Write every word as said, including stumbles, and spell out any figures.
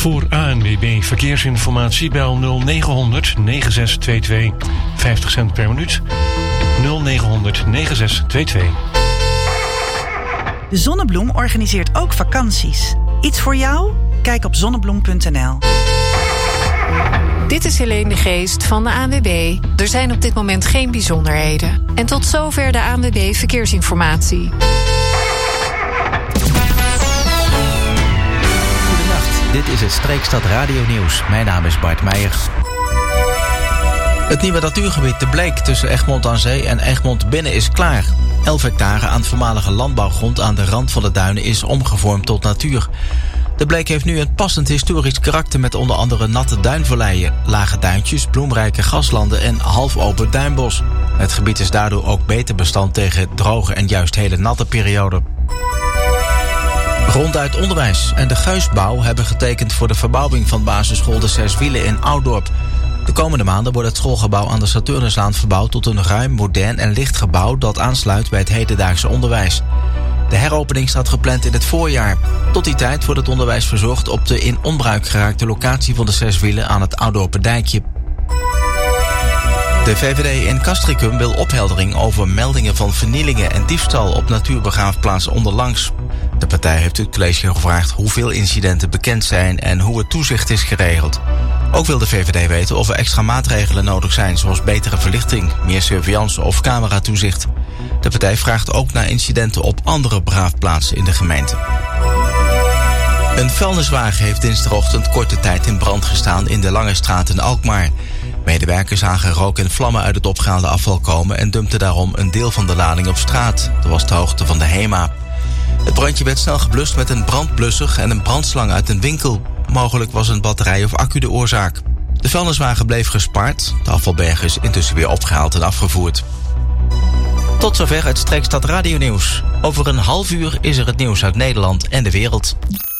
Voor A N W B Verkeersinformatie bel nul negen honderd negen zes twee twee. vijftig cent per minuut. nul negen honderd negen zes twee twee. De Zonnebloem organiseert ook vakanties. Iets voor jou? Kijk op zonnebloem punt n l. Dit is Helene de Geest van de A N W B. Er zijn op dit moment geen bijzonderheden. En tot zover de A N W B Verkeersinformatie. Dit is het Streekstad Radio Nieuws. Mijn naam is Bart Meijer. Het nieuwe natuurgebied De Bleek tussen Egmond aan Zee en Egmond Binnen is klaar. elf hectare aan voormalige landbouwgrond aan de rand van de duinen is omgevormd tot natuur. De Bleek heeft nu een passend historisch karakter met onder andere natte duinvalleien, lage duintjes, bloemrijke graslanden en half open duinbos. Het gebied is daardoor ook beter bestand tegen droge en juist hele natte perioden. Ronduit Onderwijs en de Geusbouw hebben getekend voor de verbouwing van basisschool De Zes Wielen in Oudorp. De komende maanden wordt het schoolgebouw aan de Saturnuslaan verbouwd tot een ruim, modern en licht gebouw dat aansluit bij het hedendaagse onderwijs. De heropening staat gepland in het voorjaar. Tot die tijd wordt het onderwijs verzorgd op de in onbruik geraakte locatie van De Zes Wielen aan het Oudorperdijkje. De V V D in Castricum wil opheldering over meldingen van vernielingen en diefstal op natuurbegraafplaats Onderlangs. De partij heeft het college gevraagd hoeveel incidenten bekend zijn en hoe het toezicht is geregeld. Ook wil de V V D weten of er extra maatregelen nodig zijn, zoals betere verlichting, meer surveillance of cameratoezicht. De partij vraagt ook naar incidenten op andere begraafplaatsen in de gemeente. Een vuilniswagen heeft dinsdagochtend korte tijd in brand gestaan in de Lange Straat in Alkmaar. Medewerkers zagen rook en vlammen uit het opgehaalde afval komen en dumpten daarom een deel van de lading op straat. Dat was de hoogte van de HEMA. Het brandje werd snel geblust met een brandblusser en een brandslang uit een winkel. Mogelijk was een batterij of accu de oorzaak. De vuilniswagen bleef gespaard. De afvalberg is intussen weer opgehaald en afgevoerd. Tot zover het Streekstad Radio Nieuws. Over een half uur is er het nieuws uit Nederland en de wereld.